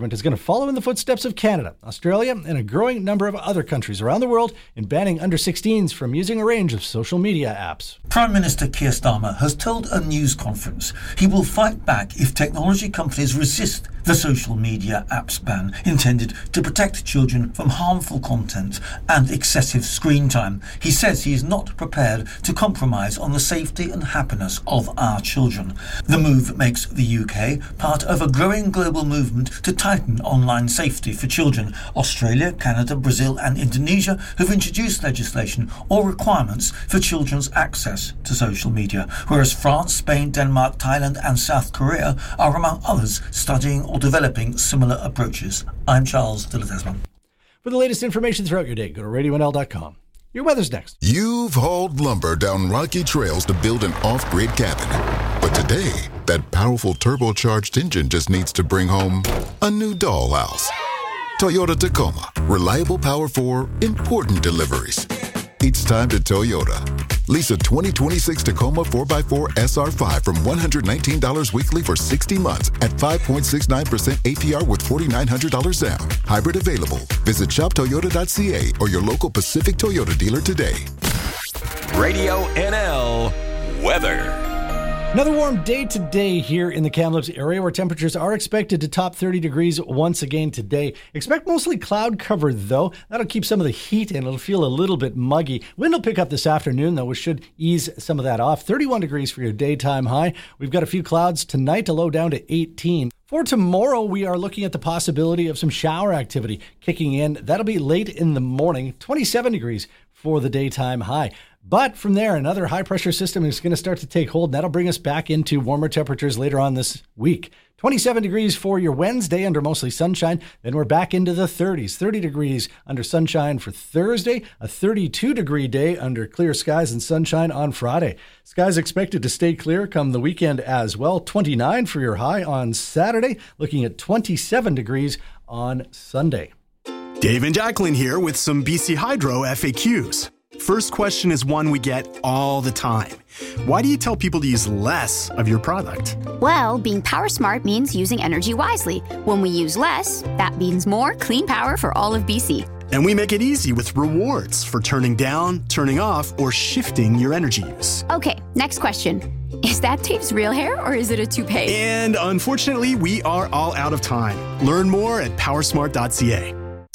government is going to follow in the footsteps of Canada, Australia, and a growing number of other countries around the world in banning under-16s from using a range of social media apps. Prime Minister Keir Starmer has told a news conference he will fight back if technology companies resist the social media apps ban intended to protect children from harmful content and excessive screen time. He says he is not prepared to compromise on the safety and happiness of our children. The move makes the UK part of a growing global movement to tighten online safety for children. Australia, Canada, Brazil and Indonesia have introduced legislation or requirements for children's access to social media, whereas France, Spain, Denmark, Thailand and South Korea are among others studying or developing similar approaches. I'm Charles de la Tasman. For the latest information throughout your day, go to RadioNL.com. Your weather's next. You've hauled lumber down rocky trails to build an off-grid cabin. But today, that powerful turbocharged engine just needs to bring home a new dollhouse. Toyota Tacoma. Reliable power for important deliveries. It's time to Toyota. Lease a 2026 Tacoma 4x4 SR5 from $119 weekly for 60 months at 5.69% APR with $4,900 down. Hybrid available. Visit shoptoyota.ca or your local Pacific Toyota dealer today. Radio NL weather. Another warm day today here in the Kamloops area where temperatures are expected to top 30 degrees once again today. Expect mostly cloud cover though. That'll keep some of the heat in. It'll feel a little bit muggy. Wind will pick up this afternoon though, which should ease some of that off. 31 degrees for your daytime high. We've got a few clouds tonight, a low down to 18. For tomorrow, we are looking at the possibility of some shower activity kicking in. That'll be late in the morning, 27 degrees for the daytime high. But from there, another high-pressure system is going to start to take hold, and that'll bring us back into warmer temperatures later on this week. 27 degrees for your Wednesday under mostly sunshine. Then we're back into the 30s. 30 degrees under sunshine for Thursday. A 32-degree day under clear skies and sunshine on Friday. Skies expected to stay clear come the weekend as well. 29 for your high on Saturday. Looking at 27 degrees on Sunday. Dave and Jacqueline here with some BC Hydro FAQs. First question is one we get all the time. Why do you tell people to use less of your product? Well, being power smart means using energy wisely. When we use less, that means more clean power for all of BC. And we make it easy with rewards for turning down, turning off, or shifting your energy use. Okay, next question. Is that Dave's real hair or is it a toupee? And unfortunately, we are all out of time. Learn more at powersmart.ca.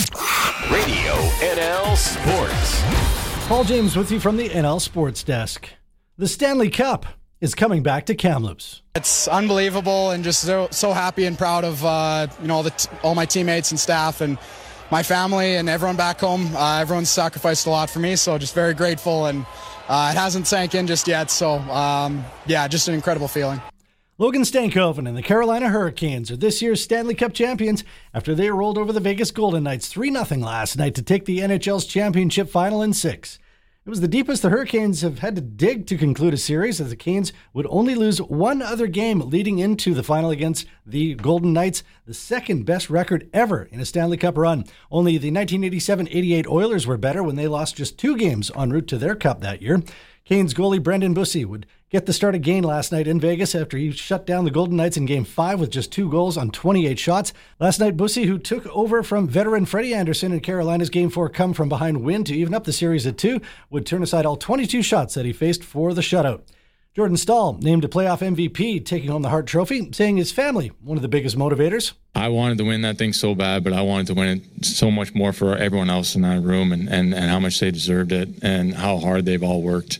Radio NL Sports. Paul James with you from the NL Sports Desk. The Stanley Cup is coming back to Kamloops. It's unbelievable and just so happy and proud of all my teammates and staff and my family and everyone back home. Everyone's sacrificed a lot for me, so just very grateful, and it hasn't sank in just yet. So just an incredible feeling. Logan Stankoven and the Carolina Hurricanes are this year's Stanley Cup champions after they rolled over the Vegas Golden Knights 3-0 last night to take the NHL's championship final in 6. It was the deepest the Hurricanes have had to dig to conclude a series, as the Canes would only lose one other game leading into the final against the Golden Knights, the second best record ever in a Stanley Cup run. Only the 1987-88 Oilers were better when they lost just 2 games en route to their cup that year. Canes goalie Brendan Bussey would get the start again last night in Vegas after he shut down the Golden Knights in Game 5 with just 2 goals on 28 shots. Last night, Bussey, who took over from veteran Freddie Anderson in Carolina's Game 4 come-from-behind win to even up the series at 2, would turn aside all 22 shots that he faced for the shutout. Jordan Staal named a playoff MVP, taking home the Hart Trophy, saying his family, one of the biggest motivators. I wanted to win that thing so bad, but I wanted to win it so much more for everyone else in that room and how much they deserved it and how hard they've all worked.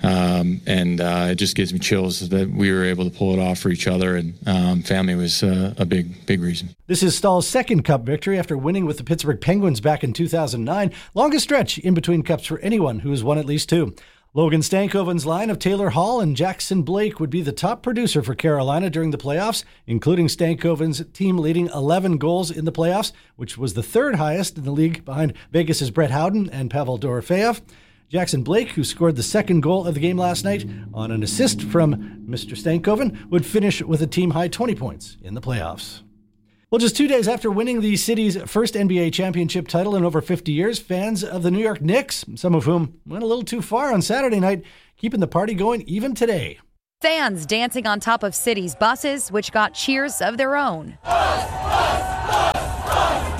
It just gives me chills that we were able to pull it off for each other, and family was a big reason. This is Staal's second Cup victory after winning with the Pittsburgh Penguins back in 2009. Longest stretch in between Cups for anyone who has won at least 2. Logan Stankoven's line of Taylor Hall and Jackson Blake would be the top producer for Carolina during the playoffs, including Stankoven's team leading 11 goals in the playoffs, which was the 3rd highest in the league behind Vegas's Brett Howden and Pavel Dorofeyev. Jackson Blake, who scored the second goal of the game last night on an assist from Mr. Stankoven, would finish with a team-high 20 points in the playoffs. Well, just 2 days after winning the city's first NBA championship title in over 50 years, fans of the New York Knicks, some of whom went a little too far on Saturday night, keeping the party going even today. Fans dancing on top of city's buses, which got cheers of their own.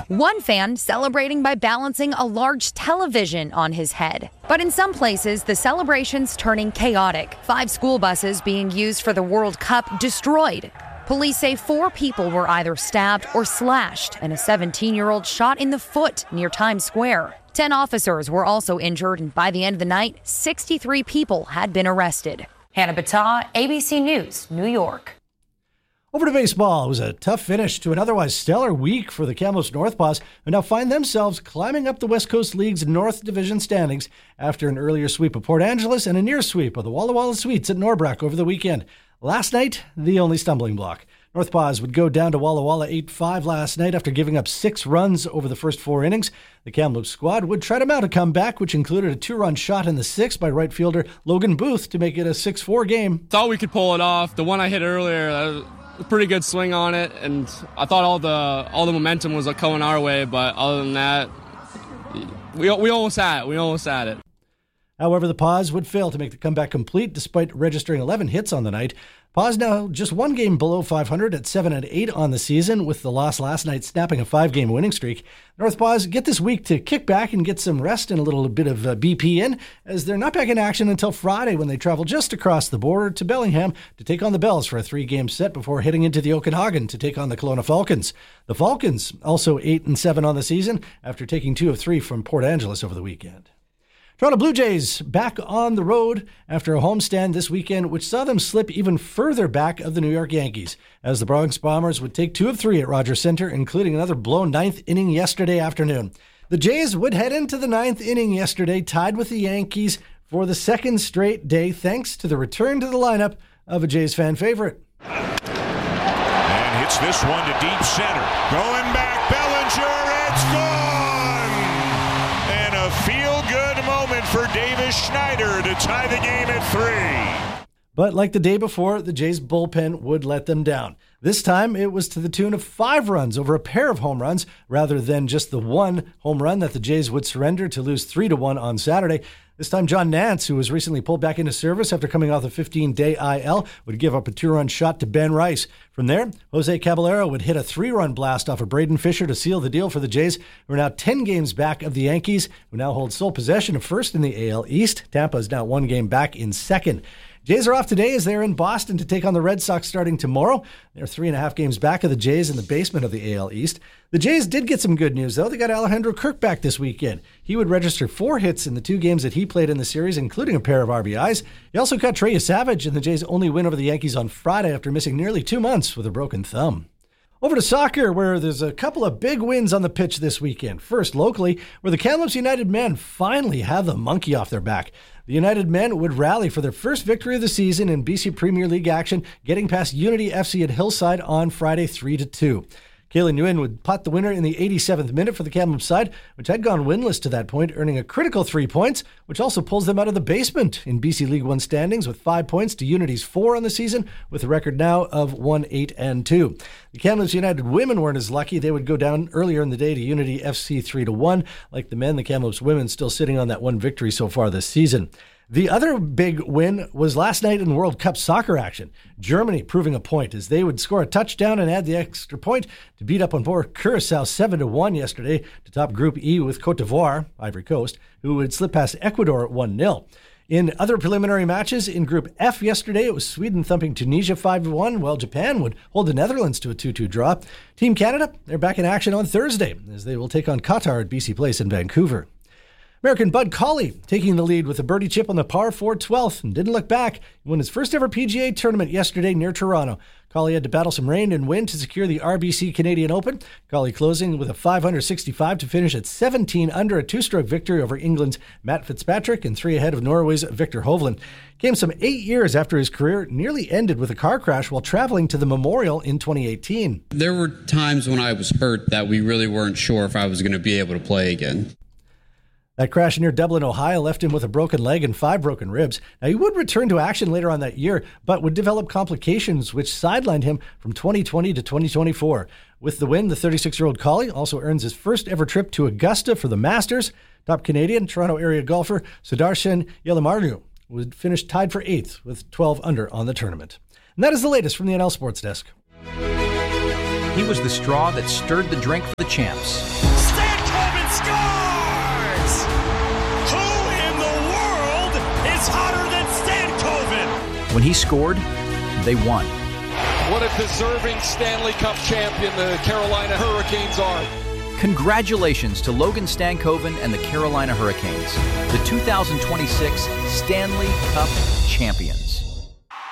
One fan celebrating by balancing a large television on his head. But in some places, the celebration's turning chaotic. 5 school buses being used for the World Cup destroyed. Police say 4 people were either stabbed or slashed, and a 17-year-old shot in the foot near Times Square. 10 officers were also injured, and by the end of the night, 63 people had been arrested. Hannah Battah, ABC News, New York. Over to baseball. It was a tough finish to an otherwise stellar week for the Kamloops Northpaws, who now find themselves climbing up the West Coast League's North Division standings after an earlier sweep of Port Angeles and a near sweep of the Walla Walla Sweets at Norbrook over the weekend. Last night, the only stumbling block. Northpaws would go down to Walla Walla 8-5 last night after giving up 6 runs over the first 4 innings. The Kamloops squad would try to mount a comeback, which included a 2-run shot in the 6th by right fielder Logan Booth to make it a 6-4 game. Thought we could pull it off. The one I hit earlier, that was a pretty good swing on it, and I thought all the momentum was going our way, but other than that, we almost had it. However, the Paws would fail to make the comeback complete despite registering 11 hits on the night. Paws now just 1 game below 500 at 7-8 on the season, with the loss last night snapping a 5-game winning streak. Northpaws get this week to kick back and get some rest and a little bit of BP in, as they're not back in action until Friday when they travel just across the border to Bellingham to take on the Bells for a 3-game set before heading into the Okanagan to take on the Kelowna Falcons. The Falcons also 8-7 on the season after taking 2 of 3 from Port Angeles over the weekend. Toronto Blue Jays back on the road after a homestand this weekend, which saw them slip even further back of the New York Yankees, as the Bronx Bombers would take 2 of 3 at Rogers Center, including another blown 9th inning yesterday afternoon. The Jays would head into the 9th inning yesterday, tied with the Yankees for the 2nd straight day, thanks to the return to the lineup of a Jays fan favorite. And hits this one to deep center. Going back, Bellinger, it's gone! And a feel-good moment for Davis Schneider to tie the game at 3. But like the day before, the Jays bullpen would let them down. This time, it was to the tune of 5 runs over a pair of home runs, rather than just the 1 home run that the Jays would surrender to lose 3-1 on Saturday. This time, John Nance, who was recently pulled back into service after coming off a 15-day IL, would give up a 2-run shot to Ben Rice. From there, Jose Caballero would hit a 3-run blast off of Braden Fisher to seal the deal for the Jays, who are now 10 games back of the Yankees, who now hold sole possession of first in the AL East. Tampa is now 1 game back in second. Jays are off today as they're in Boston to take on the Red Sox starting tomorrow. They're 3.5 games back of the Jays in the basement of the AL East. The Jays did get some good news, though. They got Alejandro Kirk back this weekend. He would register 4 hits in the 2 games that he played in the series, including a pair of RBIs. He also got Trey Savage in the Jays' only win over the Yankees on Friday after missing nearly 2 months with a broken thumb. Over to soccer, where there's a couple of big wins on the pitch this weekend. First, locally, where the Kamloops United men finally have the monkey off their back. The United men would rally for their first victory of the season in BC Premier League action, getting past Unity FC at Hillside on Friday 3-2. Kayla Nguyen would pot the winner in the 87th minute for the Kamloops side, which had gone winless to that point, earning a critical 3 points, which also pulls them out of the basement in BC League One standings with 5 points to Unity's 4 on the season, with a record now of 1-8-2. The Kamloops United women weren't as lucky. They would go down earlier in the day to Unity FC 3-1. Like the men, the Kamloops women still sitting on that 1 victory so far this season. The other big win was last night in World Cup soccer action. Germany proving a point as they would score a touchdown and add the extra point to beat up on poor Curaçao 7-1 yesterday to top Group E with Côte d'Ivoire, Ivory Coast, who would slip past Ecuador at 1-0. In other preliminary matches in Group F yesterday, it was Sweden thumping Tunisia 5-1, while Japan would hold the Netherlands to a 2-2 draw. Team Canada, they're back in action on Thursday as they will take on Qatar at BC Place in Vancouver. American Bud Cauley taking the lead with a birdie chip on the par 4 12th and didn't look back. He won his first ever PGA tournament yesterday near Toronto. Cauley had to battle some rain and wind to secure the RBC Canadian Open. Cauley closing with a 565 to finish at 17 under, a 2-stroke victory over England's Matt Fitzpatrick and 3 ahead of Norway's Victor Hovland. Came some 8 years after his career nearly ended with a car crash while traveling to the Memorial in 2018. There were times when I was hurt that we really weren't sure if I was going to be able to play again. That crash near Dublin, Ohio left him with a broken leg and 5 broken ribs. Now, he would return to action later on that year, but would develop complications which sidelined him from 2020 to 2024. With the win, the 36-year-old Cauley also earns his first ever trip to Augusta for the Masters. Top Canadian, Toronto area golfer Sudarshan Yelamarnu would finish tied for 8th with 12 under on the tournament. And that is the latest from the NL Sports Desk. He was the straw that stirred the drink for the champs. Stankoven scores! Who in the world is hotter than Stankoven? When he scored, they won. What a deserving Stanley Cup champion the Carolina Hurricanes are. Congratulations to Logan Stankoven and the Carolina Hurricanes, the 2026 Stanley Cup champions.